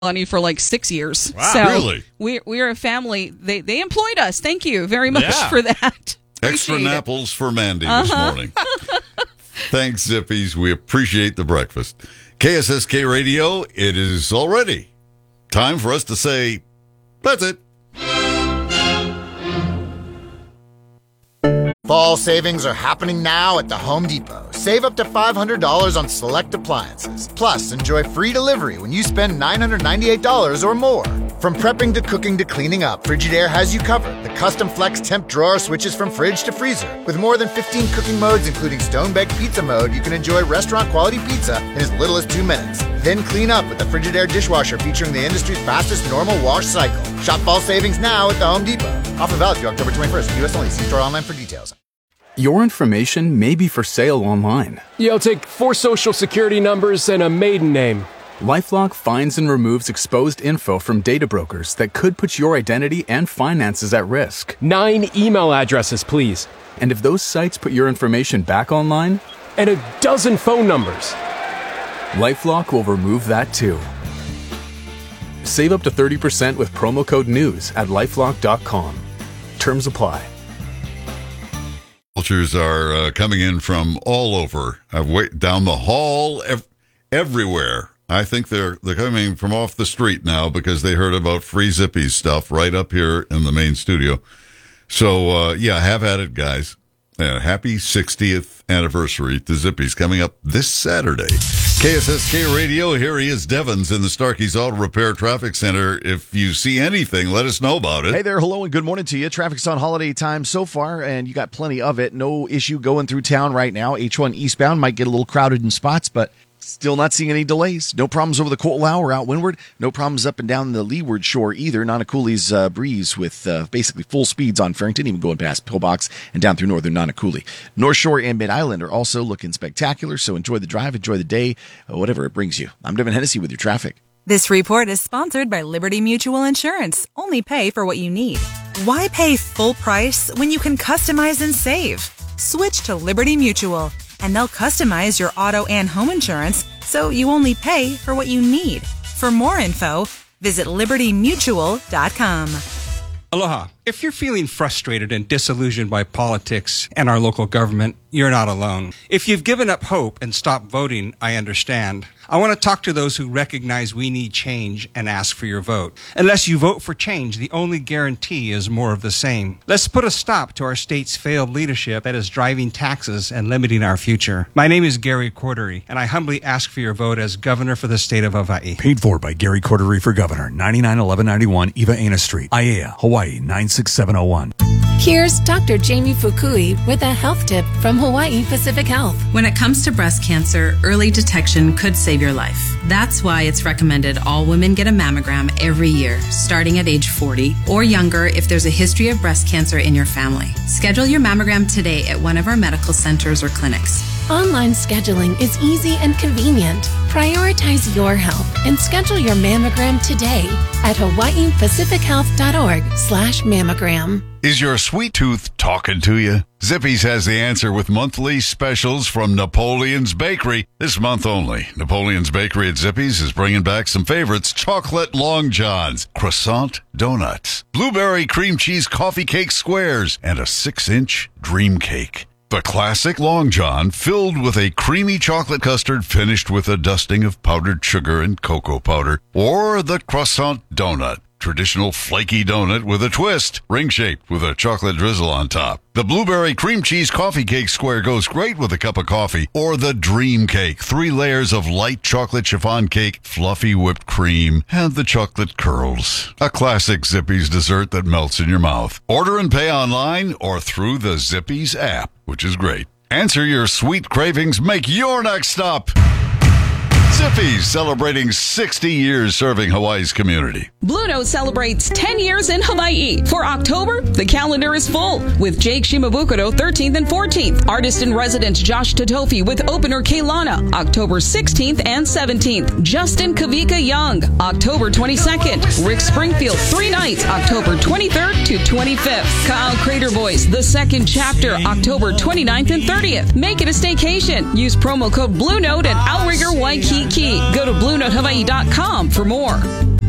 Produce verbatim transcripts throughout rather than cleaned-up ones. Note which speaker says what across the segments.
Speaker 1: Money for like six years.
Speaker 2: Wow,
Speaker 1: so
Speaker 2: really?
Speaker 1: We we're a family. They they employed us. Thank you very much
Speaker 2: Yeah.
Speaker 1: for that.
Speaker 2: Extra
Speaker 1: Appreciate it.
Speaker 2: Napples for Mandy
Speaker 1: Uh-huh.
Speaker 2: this morning. Thanks, Zippies. We appreciate the breakfast. K S S K Radio, it is already time for us to say, that's it.
Speaker 3: Fall savings are happening now at the Home Depot. Save up to five hundred dollars on select appliances. Plus, enjoy free delivery when you spend nine hundred ninety-eight dollars or more. From prepping to cooking to cleaning up, Frigidaire has you covered. The custom flex temp drawer switches from fridge to freezer. With more than fifteen cooking modes, including stone-baked pizza mode, you can enjoy restaurant-quality pizza in as little as two minutes. Then clean up with the Frigidaire dishwasher featuring the industry's fastest normal wash cycle. Shop fall savings now at the Home Depot. Offer valid through October twenty-first. U S only. See store online for details.
Speaker 4: Your information may be for sale online.
Speaker 5: You'll take four social security numbers and a maiden name.
Speaker 4: LifeLock finds and removes exposed info from data brokers that could put your identity and finances at risk.
Speaker 5: Nine email addresses, please.
Speaker 4: And if those sites put your information back online,
Speaker 5: And a dozen phone numbers.
Speaker 4: LifeLock will remove that too. Save up to thirty percent with promo code NEWS at lifelock dot com. Terms apply.
Speaker 2: Vultures are uh, coming in from all over, uh, way, down the hall, ev- everywhere. I think they're they're coming from off the street now because they heard about Free Zippies stuff right up here in the main studio. So, uh, yeah, have at it, guys. Uh, happy sixtieth anniversary to Zippies coming up this Saturday. K S S K Radio, here he is, Devins in the Starkey's Auto Repair Traffic Center. If you see anything, let us know about it.
Speaker 6: Hey there, hello and good morning to you. Traffic's on holiday time so far, and you got plenty of it. No issue going through town right now. H one eastbound might get a little crowded in spots, but still not seeing any delays. No problems over the Coatlau or out windward. No problems up and down the leeward shore either. Nonacoolie's uh, breeze with uh, basically full speeds on Farrington, even going past Pillbox and down through northern Nonacoolie. North Shore and Mid-Island are also looking spectacular, so enjoy the drive, enjoy the day, uh, whatever it brings you. I'm Devin Hennessy with your traffic.
Speaker 7: This report is sponsored by Liberty Mutual Insurance. Only pay for what you need. Why pay full price when you can customize and save? Switch to Liberty Mutual, and they'll customize your auto and home insurance so you only pay for what you need. For more info, visit liberty mutual dot com.
Speaker 8: Aloha. If you're feeling frustrated and disillusioned by politics and our local government, you're not alone. If you've given up hope and stopped voting, I understand. I want to talk to those who recognize we need change and ask for your vote. Unless you vote for change, the only guarantee is more of the same. Let's put a stop to our state's failed leadership that is driving taxes and limiting our future. My name is Gary Cordery, and I humbly ask for your vote as governor for the state of Hawaii.
Speaker 9: Paid for by Gary Cordery for governor, ninety-nine eleven ninety-one Eva Ana Street, Aiea, Hawaii, nine six seven oh one.
Speaker 10: Here's Doctor Jamie Fukui with a health tip from Hawaii Pacific Health.
Speaker 11: When it comes to breast cancer, early detection could save your life. That's why it's recommended all women get a mammogram every year, starting at age forty, or younger if there's a history of breast cancer in your family. Schedule your mammogram today at one of our medical centers or clinics.
Speaker 10: Online scheduling is easy and convenient. Prioritize your health and schedule your mammogram today at hawaii pacific health dot org slash mammogram.
Speaker 2: Is your sweet tooth talking to you? Zippies has the answer with monthly specials from Napoleon's Bakery. This month only, Napoleon's Bakery at Zippies is bringing back some favorites: chocolate long johns, croissant donuts, blueberry cream cheese coffee cake squares, and a six-inch dream cake. The classic Long John, filled with a creamy chocolate custard finished with a dusting of powdered sugar and cocoa powder. Or the croissant donut, traditional flaky donut with a twist, ring-shaped with a chocolate drizzle on top. The blueberry cream cheese coffee cake square goes great with a cup of coffee. Or the dream cake, three layers of light chocolate chiffon cake, fluffy whipped cream, and the chocolate curls. A classic Zippies dessert that melts in your mouth. Order and pay online or through the Zippies app, which is great. Answer your sweet cravings. Make your next stop Zippies, celebrating sixty years serving Hawaii's community.
Speaker 1: Blue Note celebrates ten years in Hawaii. For October, the calendar is full with Jake Shimabukuro thirteenth and fourteenth. Artist-in-resident Josh Totofi with opener Kailana, October sixteenth and seventeenth. Justin Kavika Young, October twenty-second. Rick Springfield, three nights, October twenty-third to twenty-fifth. Kyle Crater Boys, the second chapter, October twenty-ninth and thirtieth. Make it a staycation. Use promo code Blue Note at Outrigger Waikiki. Go to blue note hawaii dot com for more.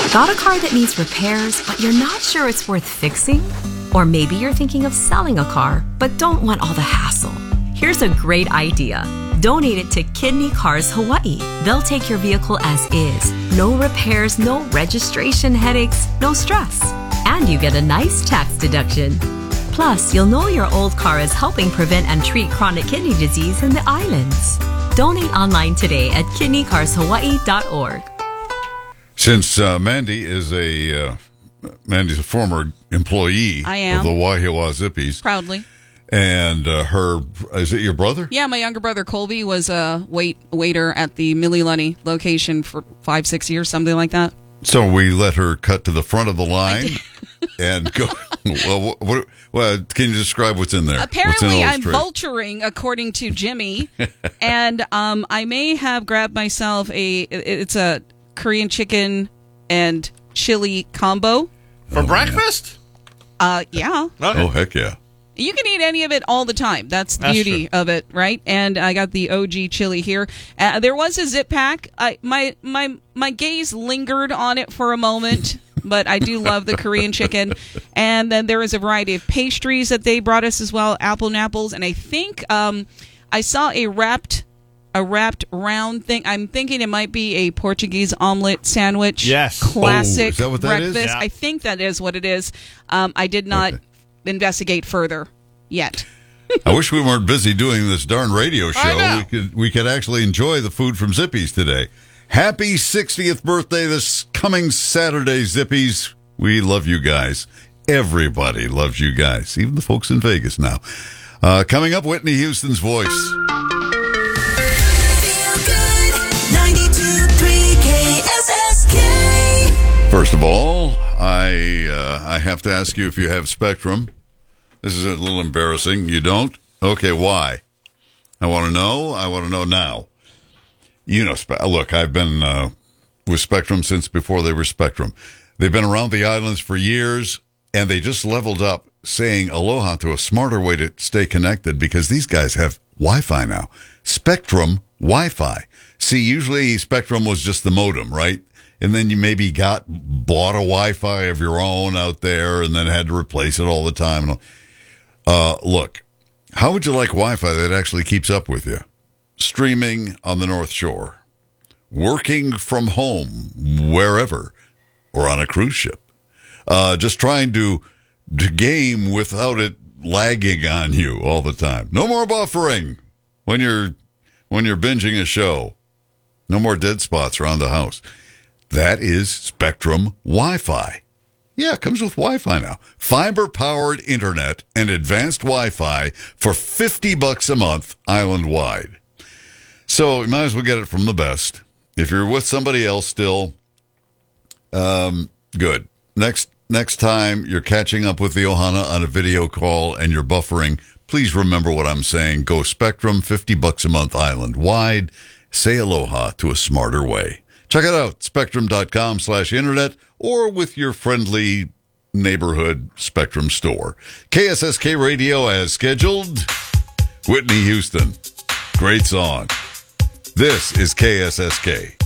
Speaker 12: Got a car that needs repairs, but you're not sure it's worth fixing? Or maybe you're thinking of selling a car, but don't want all the hassle. Here's a great idea. Donate it to Kidney Cars Hawaii. They'll take your vehicle as is. No repairs, no registration headaches, no stress. And you get a nice tax deduction. Plus, you'll know your old car is helping prevent and treat chronic kidney disease in the islands. Donate online today at kidney cars hawaii dot org.
Speaker 2: Since uh, Mandy is a uh, Mandy's a former employee
Speaker 1: I am.
Speaker 2: of the Waihewa Zippies,
Speaker 1: Proudly.
Speaker 2: and uh, her is it your brother?
Speaker 1: Yeah, my younger brother Colby was a wait waiter at the Mililani location for five, six years, something like that.
Speaker 2: So we let her cut to the front of the line and go. Well, what, what, well, can you describe what's in there?
Speaker 1: Apparently,
Speaker 2: in
Speaker 1: I'm vulturing, according to Jimmy, and um, I may have grabbed myself a. It's a Korean chicken and chili combo
Speaker 13: for oh, breakfast.
Speaker 1: Uh, yeah.
Speaker 2: Okay. Oh heck yeah!
Speaker 1: You can eat any of it all the time. That's the
Speaker 13: That's
Speaker 1: beauty
Speaker 13: true.
Speaker 1: of it, right? And I got the O G chili here. Uh, there was a zip pack. I, my my my gaze lingered on it for a moment, but I do love the Korean chicken. And then there is a variety of pastries that they brought us as well, apple and apples. And I think um, I saw a wrapped a wrapped round thing. I'm thinking it might be a Portuguese omelet sandwich.
Speaker 13: Yes,
Speaker 1: classic
Speaker 2: oh, is that what that
Speaker 1: breakfast.
Speaker 2: is?
Speaker 13: Yeah.
Speaker 1: I think that is what it is. Um, I did not.
Speaker 2: Okay.
Speaker 1: Investigate further yet.
Speaker 2: I wish we weren't busy doing this darn radio
Speaker 13: I
Speaker 2: show.
Speaker 13: know.
Speaker 2: We could we could actually enjoy the food from Zippies today. Happy sixtieth birthday this coming Saturday, Zippies. We love you guys. Everybody loves you guys, even the folks in Vegas now. Uh, coming up, Whitney Houston's voice. First of all, I uh, I have to ask you if you have Spectrum. This is a little embarrassing. You don't? Okay, why? I want to know. I want to know now. You know, look, I've been uh, with Spectrum since before they were Spectrum. They've been around the islands for years, and they just leveled up saying aloha to a smarter way to stay connected because these guys have Wi-Fi now. Spectrum Wi-Fi. See, usually Spectrum was just the modem, right? And then you maybe got bought a Wi-Fi of your own out there and then had to replace it all the time. Uh, look, how would you like Wi-Fi that actually keeps up with you? Streaming on the North Shore, working from home, wherever, or on a cruise ship. Uh, just trying to, to game without it lagging on you all the time. No more buffering when you're when you're binging a show. No more dead spots around the house. That is Spectrum Wi-Fi. Yeah, it comes with Wi-Fi now. Fiber-powered internet and advanced Wi-Fi for fifty bucks a month, island-wide. So you might as well get it from the best. If you're with somebody else still, um, good. Next next time you're catching up with the Ohana on a video call and you're buffering, please remember what I'm saying. Go Spectrum, fifty bucks a month, island-wide. Say aloha to a smarter way. Check it out, spectrum.com slash internet, or with your friendly neighborhood Spectrum store. K S S K Radio as scheduled. Whitney Houston. Great song. This is K S S K.